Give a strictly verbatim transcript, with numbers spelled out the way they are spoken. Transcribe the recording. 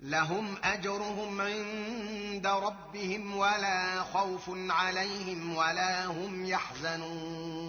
لهم أجرهم عند ربهم ولا خوف عليهم ولا هم يحزنون